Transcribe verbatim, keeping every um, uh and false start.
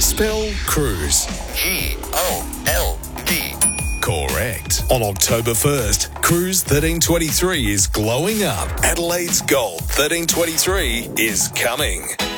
Spell cruise. G O L D. Correct. On October first, Cruise thirteen twenty-three is glowing up. Adelaide's Gold thirteen twenty-three is coming.